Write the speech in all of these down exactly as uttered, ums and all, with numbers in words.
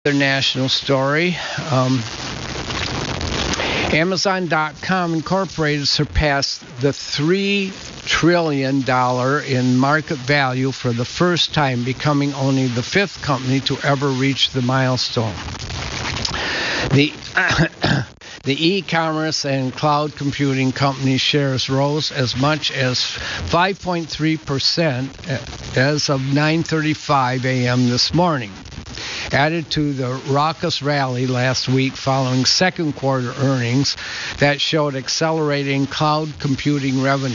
The national story. Um, Amazon dot com Incorporated surpassed the three trillion dollars in market value for the first time, becoming only the fifth company to ever reach the milestone. The The e-commerce and cloud computing company shares rose as much as five point three percent as of nine thirty-five a.m. this morning, added to the raucous rally last week following second quarter earnings that showed accelerating cloud computing revenue.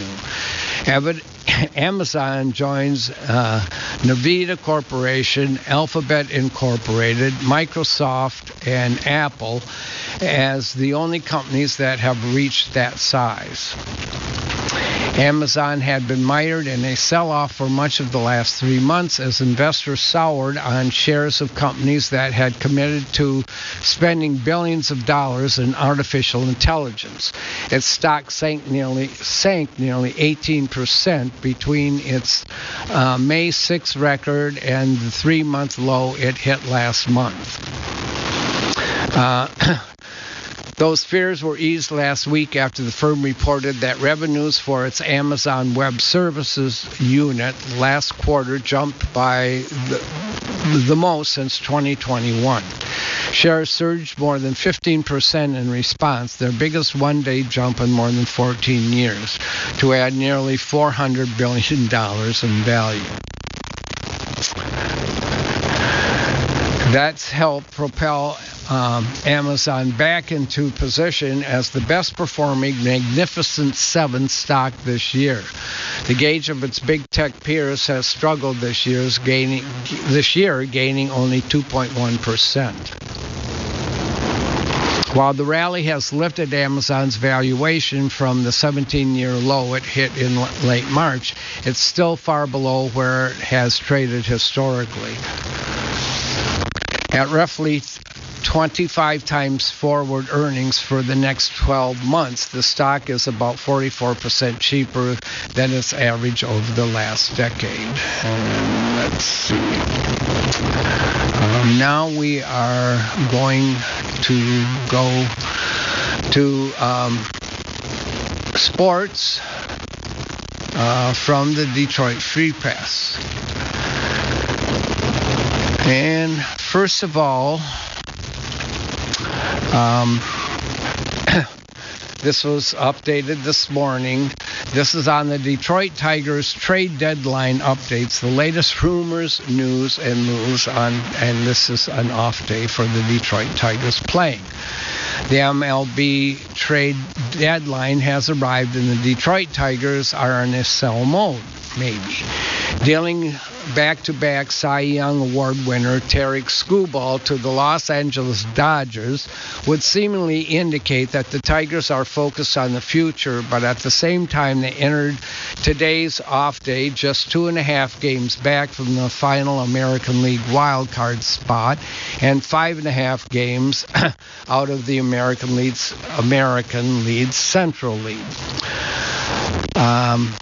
Amazon joins uh, Nvidia Corporation, Alphabet Incorporated, Microsoft, and Apple as the only companies that have reached that size. Amazon had been mired in a sell-off for much of the last three months as investors soured on shares of companies that had committed to spending billions of dollars in artificial intelligence. Its stock sank nearly sank nearly eighteen percent between its uh, May sixth record and the three-month low it hit last month. Uh, Those fears were eased last week after the firm reported that revenues for its Amazon Web Services unit last quarter jumped by the, the most since twenty twenty-one. Shares surged more than fifteen percent in response, their biggest one-day jump in more than fourteen years, to add nearly four hundred billion dollars in value. That's helped propel um, Amazon back into position as the best performing Magnificent Seven stock this year. The gauge of its big tech peers has struggled this year's gaining this year, gaining only two point one percent. While the rally has lifted Amazon's valuation from the seventeen-year low it hit in late March, it's still far below where it has traded historically. At roughly twenty-five times forward earnings for the next twelve months, the stock is about forty-four percent cheaper than its average over the last decade. And let's see. Um, now we are going to go to um, sports uh, from the Detroit Free Press. And first of all, um, this was updated this morning. This is on the Detroit Tigers trade deadline updates, the latest rumors, news, and moves on, and this is an off day for the Detroit Tigers playing. The M L B trade deadline has arrived, and the Detroit Tigers are in a sell mode, maybe. Dealing back-to-back Cy Young Award winner Tarik Skubal to the Los Angeles Dodgers would seemingly indicate that the Tigers are focused on the future, but at the same time they entered today's off day just two and a half games back from the final American League wild card spot and five and a half games out of the American League's American League Central League. Um,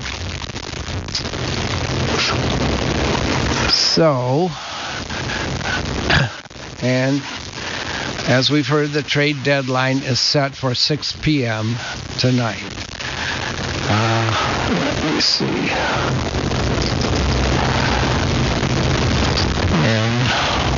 So, and as we've heard, the trade deadline is set for six p.m. tonight. Uh, let me see. And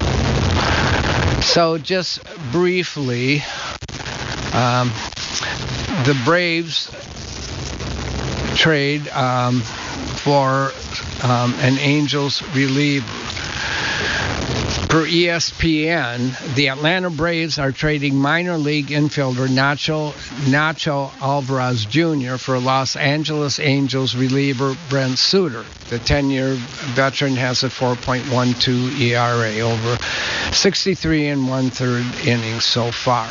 so just briefly, um, the Braves trade um, for Um, an Angels reliever. Per E S P N, the Atlanta Braves are trading minor league infielder Nacho, Nacho Alvarez Junior for Los Angeles Angels reliever Brent Suter. The ten-year veteran has a four point one two E R A over sixty-three and one-third innings so far.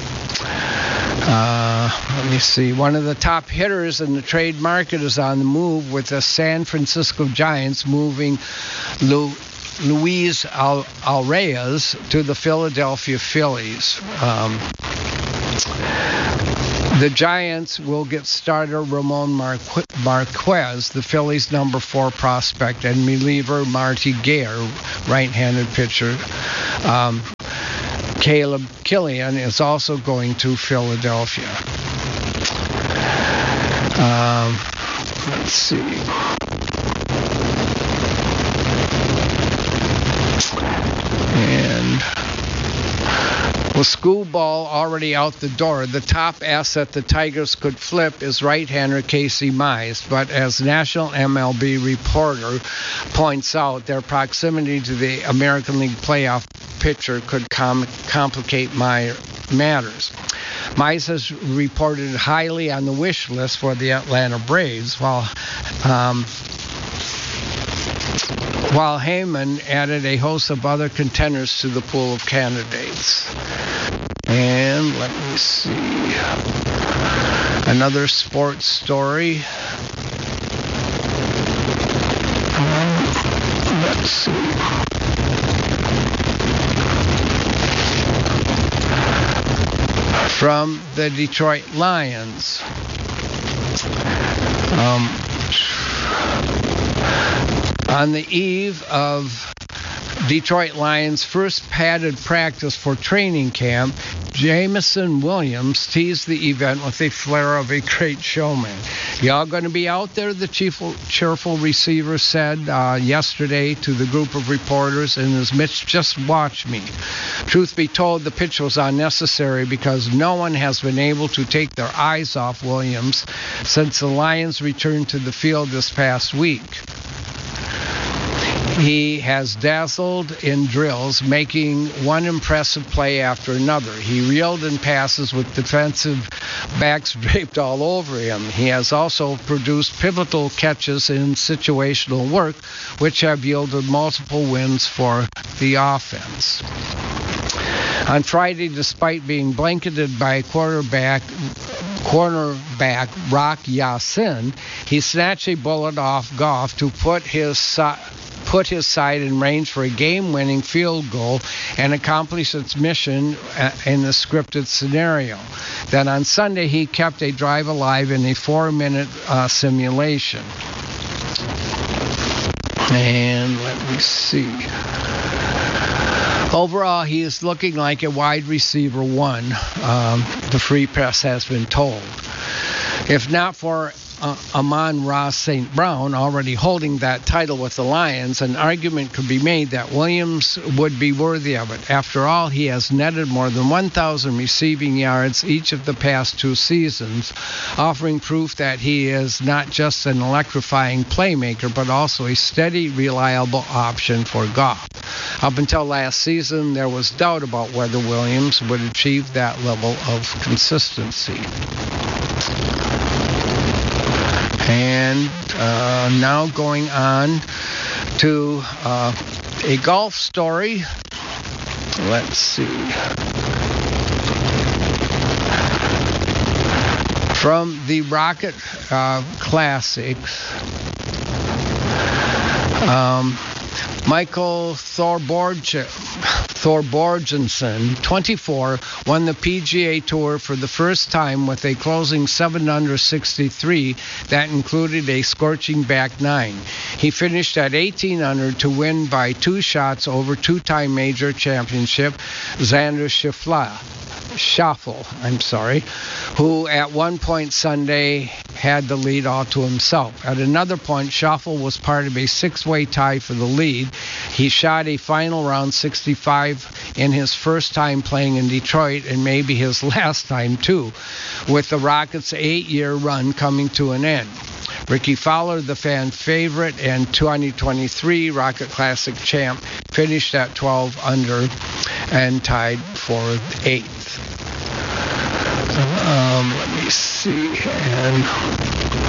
Uh, let me see. One of the top hitters in the trade market is on the move, with the San Francisco Giants moving Lu- Luis Al- Alreyes to the Philadelphia Phillies. Um, The Giants will get starter Ramon Marqu- Marquez, the Phillies' number four prospect, and reliever Marty Gare, right-handed pitcher. Um, Caleb Killian is also going to Philadelphia. Um, let's see. And with school ball already out the door, the top asset the Tigers could flip is right-hander Casey Mize. But as National M L B reporter points out, their proximity to the American League playoff pitcher could com- complicate my matters. Mize has reported highly on the wish list for the Atlanta Braves, while um, while Heyman added a host of other contenders to the pool of candidates. And let me see. Another sports story. Um, let's see. From the Detroit Lions. Um, on the eve of Detroit Lions' first padded practice for training camp, Jameson Williams teased the event with a flair of a great showman. Y'all going to be out there, the chief, cheerful receiver said uh, yesterday to the group of reporters, and as Mitch, just watch me. Truth be told, the pitch was unnecessary because no one has been able to take their eyes off Williams since the Lions returned to the field this past week. He has dazzled in drills, making one impressive play after another. He reeled in passes with defensive backs draped all over him. He has also produced pivotal catches in situational work, which have yielded multiple wins for the offense. On Friday, despite being blanketed by quarterback cornerback Rock Ya-Sin, he snatched a bullet off Goff to put his so- put his side in range for a game-winning field goal and accomplish its mission in the scripted scenario. Then on Sunday, he kept a drive alive in a four-minute uh, simulation. And let me see. Overall, he is looking like a wide receiver one, um, the Free Press has been told. If not for Uh, Amon-Ra Saint Brown already holding that title with the Lions, an argument could be made that Williams would be worthy of it. After all, he has netted more than one thousand receiving yards each of the past two seasons, offering proof that he is not just an electrifying playmaker, but also a steady, reliable option for Goff. Up until last season, there was doubt about whether Williams would achieve that level of consistency. And uh, now going on to uh, a golf story. Let's see. From the Rocket uh, Classics, um, Michael Thorborg- Thorborgensen, twenty-four, won the P G A Tour for the first time with a closing seven under sixty-three that included a scorching back nine. He finished at eighteen under to win by two shots over two-time major championship Xander Schauffele. Shuffle, I'm sorry, who at one point Sunday had the lead all to himself. At another point, Shuffle was part of a six-way tie for the lead. He shot a final round sixty-five in his first time playing in Detroit, and maybe his last time too, with the Rockets' eight-year run coming to an end. Ricky Fowler, the fan favorite and twenty twenty-three Rocket Classic champ, finished at twelve under and tied for eighth. Um, let me see. And